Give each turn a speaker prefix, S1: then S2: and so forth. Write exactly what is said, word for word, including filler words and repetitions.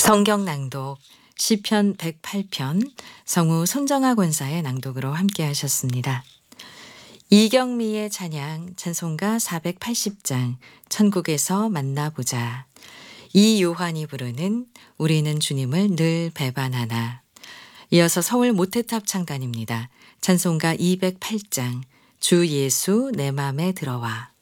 S1: 성경 낭독 시편 백팔 편 성우 손정아 권사의 낭독으로 함께 하셨습니다. 이경미의 찬양 찬송가 사백팔십 장 천국에서 만나보자. 이요한이 부르는 우리는 주님을 늘 배반하나. 이어서 서울 모태탑 창단입니다. 찬송가 이백팔 장 주 예수 내 맘에 들어와.